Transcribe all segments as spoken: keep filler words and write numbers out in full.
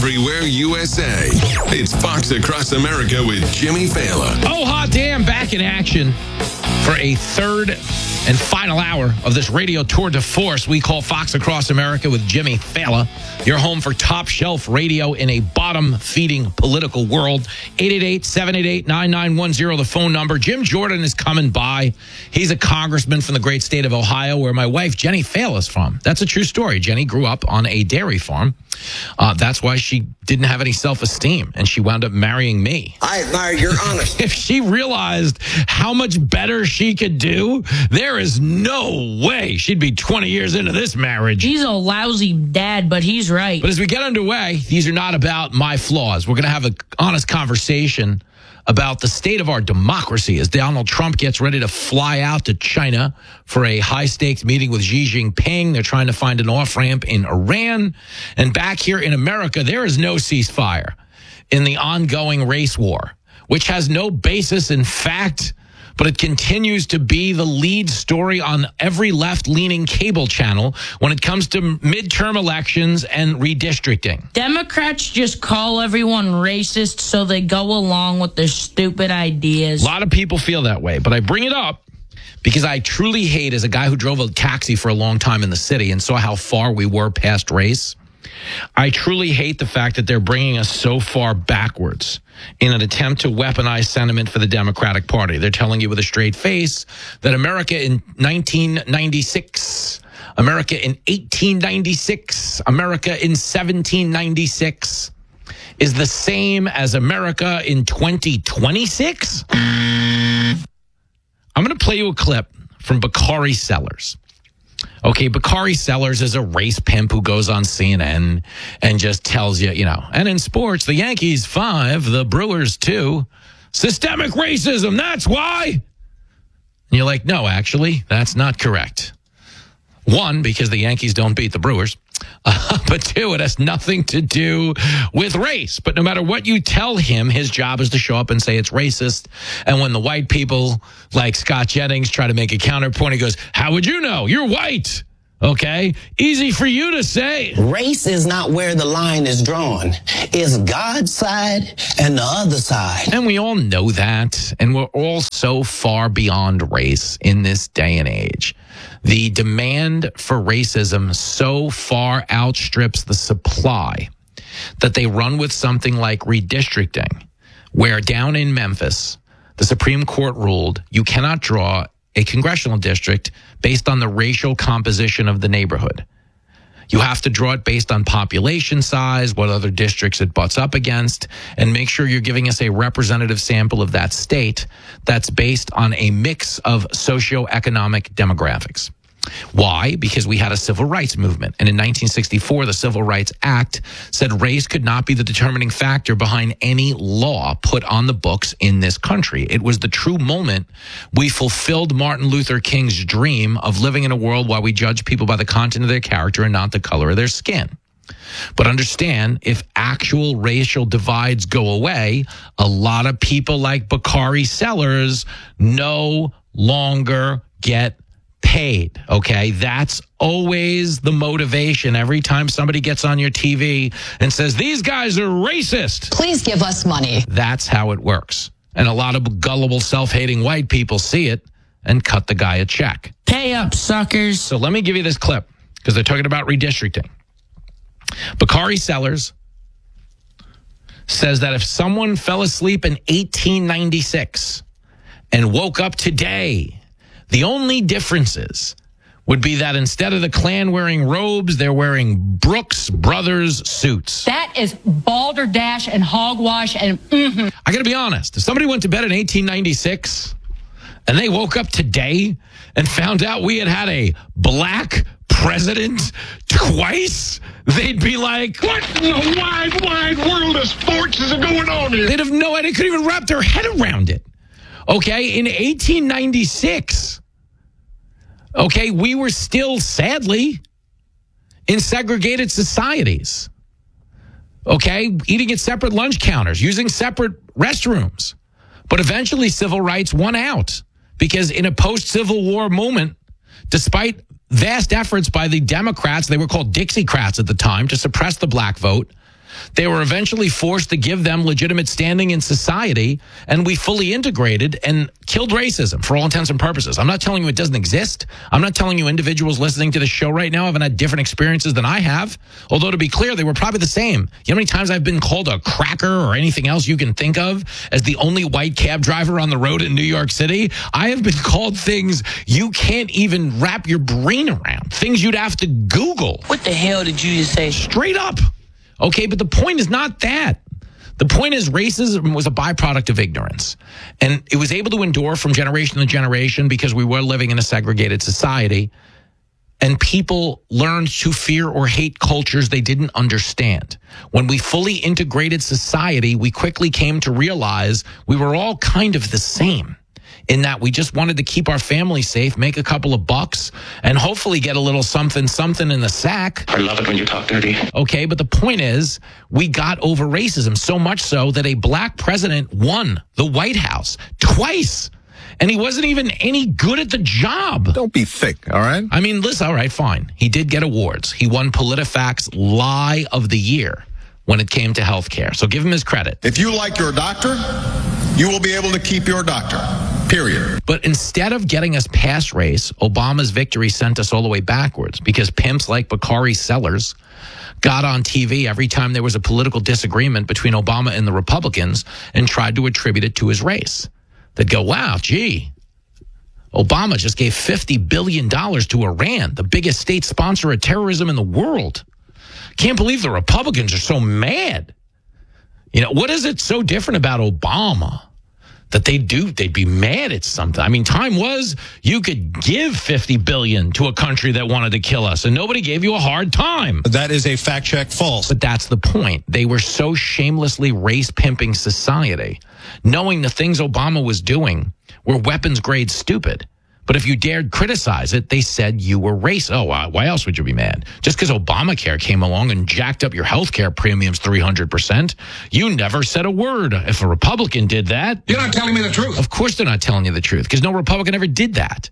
everywhere U S A. It's Fox Across America with Jimmy Fallon. Oh, hot damn, back in action for a third and final hour of this radio tour de force we call Fox Across America with Jimmy Fallon. Your home for top shelf radio in a bottom-feeding political world. eight eight eight, seven eight eight, nine nine one zero, the phone number. Jim Jordan is coming by. He's a congressman from the great state of Ohio, where my wife, Jenny Fallon, is from. That's a true story. Jenny grew up on a dairy farm. Uh, that's why she didn't have any self-esteem, and she wound up marrying me. I admire your honesty. If she realized how much better she could do, there is no way she'd be twenty years into this marriage. He's a lousy dad, but he's right. But as we get underway, these are not about my flaws. We're going to have an honest conversation about the state of our democracy as Donald Trump gets ready to fly out to China for a high-stakes meeting with Xi Jinping. They're trying to find an off-ramp in Iran. And back here in America, there is no ceasefire in the ongoing race war, which has no basis in fact, but it continues to be the lead story on every left-leaning cable channel when it comes to midterm elections and redistricting. Democrats just call everyone racist so they go along with their stupid ideas. A lot of people feel that way, but I bring it up because I truly hate, as a guy who drove a taxi for a long time in the city and saw how far we were past race, I truly hate the fact that they're bringing us so far backwards in an attempt to weaponize sentiment for the Democratic Party. They're telling you with a straight face that America in nineteen ninety-six, America in eighteen ninety-six, America in seventeen ninety-six is the same as America in twenty twenty-six. I'm going to play you a clip from Bakari Sellers. Okay, Bakari Sellers is a race pimp who goes on C N N and just tells you, you know, and in sports, the Yankees five, the Brewers two. Systemic racism, that's why. And you're like, no, actually, that's not correct. One, because the Yankees don't beat the Brewers. Uh, but two, it has nothing to do with race. But no matter what you tell him, his job is to show up and say it's racist. And when the white people like Scott Jennings try to make a counterpoint, he goes, how would you know? You're white. Okay? Easy for you to say. Race is not where the line is drawn. It's God's side and the other side. And we all know that. And we're all so far beyond race in this day and age. The demand for racism so far outstrips the supply that they run with something like redistricting, where down in Memphis, the Supreme Court ruled you cannot draw a congressional district based on the racial composition of the neighborhood. You have to draw it based on population size, what other districts it butts up against, and make sure you're giving us a representative sample of that state that's based on a mix of socioeconomic demographics. Why? Because we had a civil rights movement. And in nineteen sixty-four, the Civil Rights Act said race could not be the determining factor behind any law put on the books in this country. It was the true moment we fulfilled Martin Luther King's dream of living in a world where we judge people by the content of their character and not the color of their skin. But understand, if actual racial divides go away, a lot of people like Bakari Sellers no longer get paid, okay? That's always the motivation every time somebody gets on your T V and says, these guys are racist. Please give us money. That's how it works. And a lot of gullible, self-hating white people see it and cut the guy a check. Pay up, suckers. So let me give you this clip, because they're talking about redistricting. Bakari Sellers says that if someone fell asleep in eighteen ninety-six and woke up today, the only differences would be that instead of the Klan wearing robes, they're wearing Brooks Brothers suits. That is balderdash and hogwash and mm-hmm. I got to be honest. If somebody went to bed in eighteen ninety-six and they woke up today and found out we had had a black president twice, they'd be like, what in the wide, wide world of sports is going on here? They'd have no idea. They couldn't even wrap their head around it. Okay, in eighteen ninety-six, okay, we were still, sadly, in segregated societies. Okay, eating at separate lunch counters, using separate restrooms. But eventually civil rights won out because in a post-Civil War moment, despite vast efforts by the Democrats, they were called Dixiecrats at the time, to suppress the black vote, They were eventually forced to give them legitimate standing in society, and we fully integrated and killed racism for all intents and purposes. I'm not telling you it doesn't exist. I'm not telling you individuals listening to the show right now haven't had different experiences than I have. Although, to be clear, they were probably the same. You know how many times I've been called a cracker or anything else you can think of as the only white cab driver on the road in New York City? I have been called things you can't even wrap your brain around, things you'd have to Google. What the hell did you just say? Straight up. Okay, but the point is not that. The point is racism was a byproduct of ignorance. And it was able to endure from generation to generation because we were living in a segregated society. And people learned to fear or hate cultures they didn't understand. When we fully integrated society, we quickly came to realize we were all kind of the same, in that we just wanted to keep our family safe, make a couple of bucks, and hopefully get a little something, something in the sack. I love it when you talk dirty. Okay, but the point is, we got over racism, so much so that a black president won the White House twice. And he wasn't even any good at the job. Don't be thick, all right? I mean, listen, all right, fine. He did get awards. He won PolitiFact's Lie of the Year when it came to healthcare. So give him his credit. If you like your doctor, you will be able to keep your doctor, period. But instead of getting us past race, Obama's victory sent us all the way backwards because pimps like Bakari Sellers got on T V every time there was a political disagreement between Obama and the Republicans and tried to attribute it to his race. They'd go, wow, gee, Obama just gave fifty billion dollars to Iran, the biggest state sponsor of terrorism in the world. Can't believe the Republicans are so mad. You know, what is it so different about Obama that they do? They'd be mad at something. I mean, time was you could give fifty billion dollars to a country that wanted to kill us, and nobody gave you a hard time. That is a fact check false. But that's the point. They were so shamelessly race pimping society, knowing the things Obama was doing were weapons grade stupid. But if you dared criticize it, they said you were racist. Oh, uh, why else would you be mad? Just because Obamacare came along and jacked up your health care premiums three hundred percent, you never said a word. If a Republican did that... You're not telling me the truth. Of course they're not telling you the truth, because no Republican ever did that.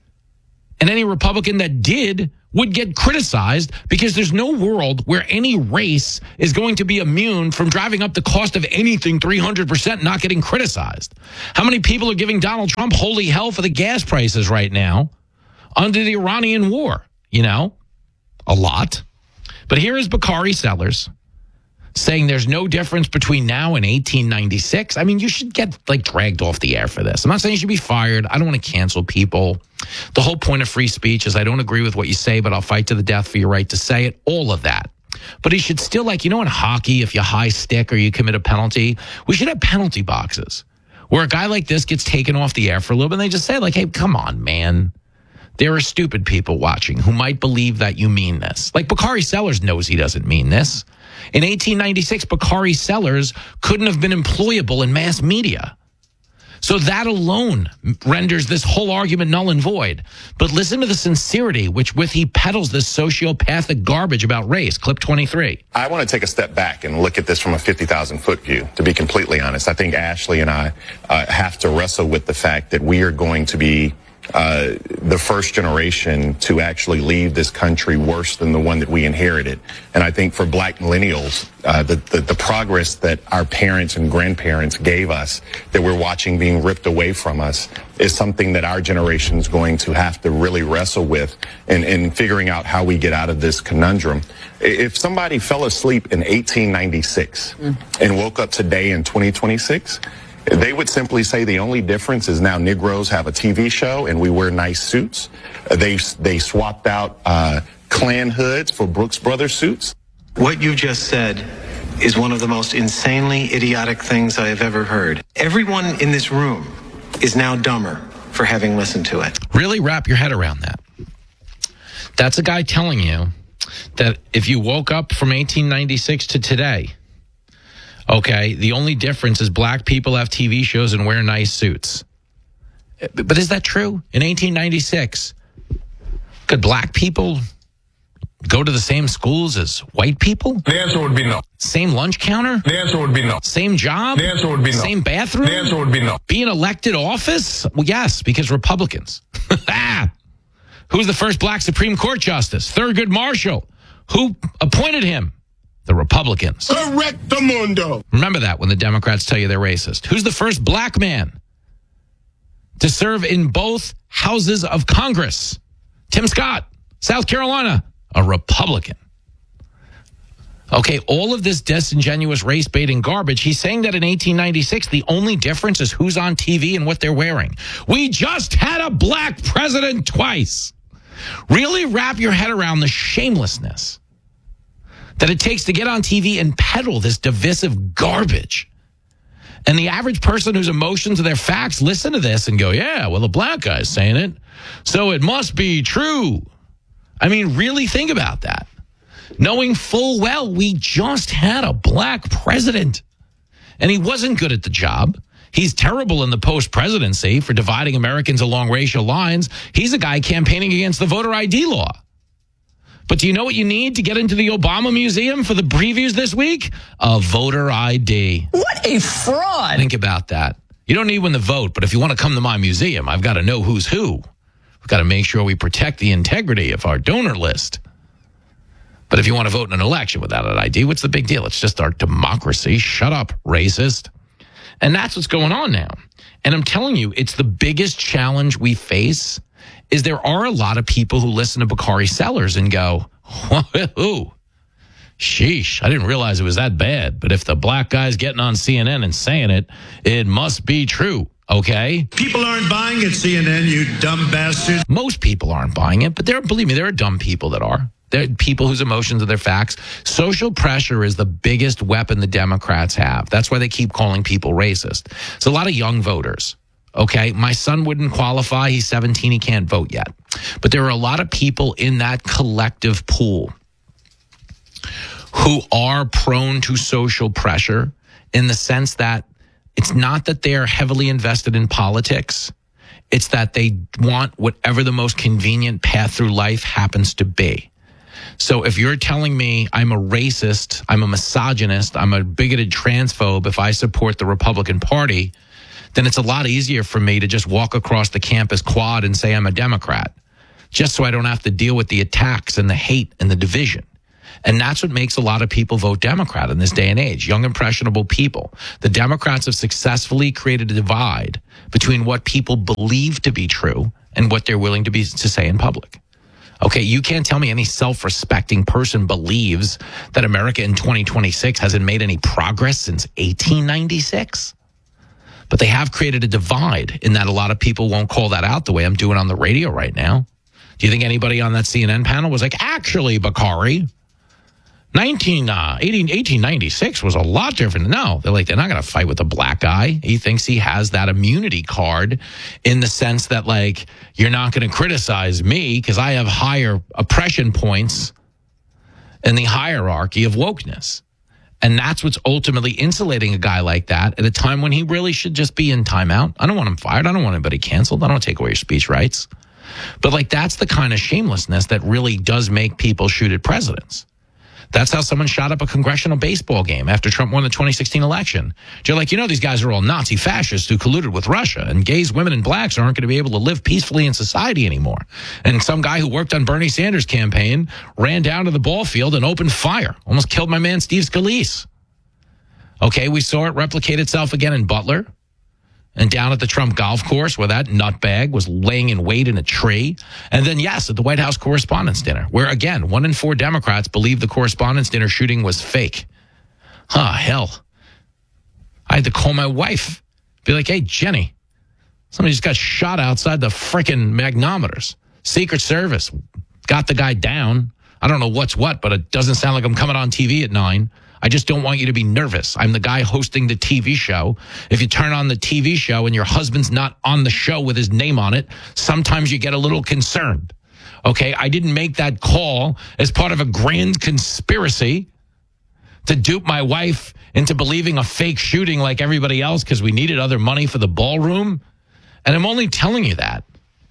And any Republican that did would get criticized because there's no world where any race is going to be immune from driving up the cost of anything three hundred percent, not getting criticized. How many people are giving Donald Trump holy hell for the gas prices right now under the Iranian war? You know, a lot. But here is Bakari Sellers saying there's no difference between now and eighteen ninety-six. I mean, you should get like dragged off the air for this. I'm not saying you should be fired. I don't want to cancel people. The whole point of free speech is I don't agree with what you say, but I'll fight to the death for your right to say it. All of that. But he should still, like, you know, in hockey, if you high stick or you commit a penalty, we should have penalty boxes where a guy like this gets taken off the air for a little bit and they just say, like, hey, come on, man. There are stupid people watching who might believe that you mean this. Like Bakari Sellers knows he doesn't mean this. In eighteen ninety-six, Bakari Sellers couldn't have been employable in mass media. So that alone renders this whole argument null and void. But listen to the sincerity which with he peddles this sociopathic garbage about race. Clip twenty-three. I want to take a step back and look at this from a fifty thousand foot view, to be completely honest. I think Ashley and I uh, have to wrestle with the fact that we are going to be Uh, the first generation to actually leave this country worse than the one that we inherited. And I think for black millennials, uh, the, the, the progress that our parents and grandparents gave us, that we're watching being ripped away from us, is something that our generation is going to have to really wrestle with in, in figuring out how we get out of this conundrum. If somebody fell asleep in eighteen ninety-six mm. and woke up today in twenty twenty-six, they would simply say the only difference is now Negroes have a T V show and we wear nice suits. They they swapped out uh, Klan hoods for Brooks Brothers suits. What you just said is one of the most insanely idiotic things I have ever heard. Everyone in this room is now dumber for having listened to it. Really wrap your head around that. That's a guy telling you that if you woke up from eighteen ninety-six to today, okay, the only difference is black people have T V shows and wear nice suits. But is that true? In eighteen ninety-six, could black people go to the same schools as white people? The answer would be no. Same lunch counter? The answer would be no. Same job? The answer would be no. Same bathroom? The answer would be no. Be in elected office? Well, yes, because Republicans. ah. Who's the first black Supreme Court justice? Thurgood Marshall. Who appointed him? The Republicans. Correctamundo. Remember that when the Democrats tell you they're racist. Who's the first black man to serve in both houses of Congress? Tim Scott, South Carolina, a Republican. Okay, all of this disingenuous race-baiting garbage, he's saying that in eighteen ninety-six, the only difference is who's on T V and what they're wearing. We just had a black president twice. Really wrap your head around the shamelessness that it takes to get on T V and peddle this divisive garbage. And the average person whose emotions are their facts listen to this and go, yeah, well, the black guy's saying it, so it must be true. I mean, really think about that. Knowing full well we just had a black president. And he wasn't good at the job. He's terrible in the post-presidency for dividing Americans along racial lines. He's a guy campaigning against the voter I D law. But do you know what you need to get into the Obama Museum for the previews this week? A voter I D. What a fraud. Think about that. You don't need one to vote, but if you want to come to my museum, I've got to know who's who. We've got to make sure we protect the integrity of our donor list. But if you want to vote in an election without an I D, what's the big deal? It's just our democracy. Shut up, racist. And that's what's going on now. And I'm telling you, it's the biggest challenge we face is there are a lot of people who listen to Bakari Sellers and go, whoa, sheesh, I didn't realize it was that bad. But if the black guy's getting on C N N and saying it, it must be true, okay? People aren't buying it, C N N, you dumb bastards. Most people aren't buying it, but there, believe me, there are dumb people that are. There are people whose emotions are their facts. Social pressure is the biggest weapon the Democrats have. That's why they keep calling people racist. It's a lot of young voters. Okay, my son wouldn't qualify. He's seventeen. He can't vote yet. But there are a lot of people in that collective pool who are prone to social pressure in the sense that it's not that they're heavily invested in politics. It's that they want whatever the most convenient path through life happens to be. So if you're telling me I'm a racist, I'm a misogynist, I'm a bigoted transphobe if I support the Republican Party, then it's a lot easier for me to just walk across the campus quad and say I'm a Democrat, just so I don't have to deal with the attacks and the hate and the division. And that's what makes a lot of people vote Democrat in this day and age, young, impressionable people. The Democrats have successfully created a divide between what people believe to be true and what they're willing to be to say in public. Okay, you can't tell me any self-respecting person believes that America in twenty twenty-six hasn't made any progress since eighteen ninety-six. But they have created a divide in that a lot of people won't call that out the way I'm doing on the radio right now. Do you think anybody on that C N N panel was like, actually, Bakari, nineteen, uh, eighteen, eighteen ninety-six was a lot different? No, they're like, they're not going to fight with a black guy. He thinks he has that immunity card in the sense that, like, you're not going to criticize me because I have higher oppression points in the hierarchy of wokeness. And that's what's ultimately insulating a guy like that at a time when he really should just be in timeout. I don't want him fired. I don't want anybody canceled. I don't want to take away your speech rights. But, like, that's the kind of shamelessness that really does make people shoot at presidents. That's how someone shot up a congressional baseball game after Trump won the twenty sixteen election. You're like, you know, these guys are all Nazi fascists who colluded with Russia, and gays, women, and blacks aren't going to be able to live peacefully in society anymore. And some guy who worked on Bernie Sanders' campaign ran down to the ball field and opened fire. Almost killed my man Steve Scalise. Okay, we saw it replicate itself again in Butler and down at the Trump golf course where that nutbag was laying in wait in a tree. And then, yes, at the White House Correspondents' Dinner, where, again, one in four Democrats believe the Correspondents' Dinner shooting was fake. Huh, hell. I had to call my wife. Be like, hey, Jenny, somebody just got shot outside the frickin' magnometers. Secret Service got the guy down. I don't know what's what, but it doesn't sound like I'm coming on T V at nine. I just don't want you to be nervous. I'm the guy hosting the T V show. If you turn on the T V show and your husband's not on the show with his name on it, sometimes you get a little concerned. Okay, I didn't make that call as part of a grand conspiracy to dupe my wife into believing a fake shooting like everybody else because we needed other money for the ballroom. And I'm only telling you that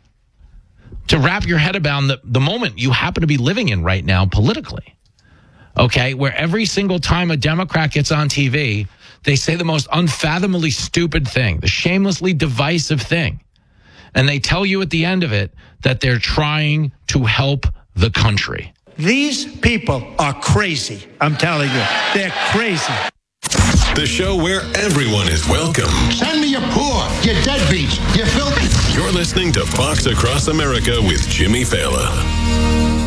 to wrap your head around the, the moment you happen to be living in right now politically. Okay, where every single time a Democrat gets on T V, they say the most unfathomably stupid thing, the shamelessly divisive thing. And they tell you at the end of it that they're trying to help the country. These people are crazy. I'm telling you, they're crazy. The show where everyone is welcome. Send me your poor, your deadbeats, your filthy. You're listening to Fox Across America with Jimmy Fallon.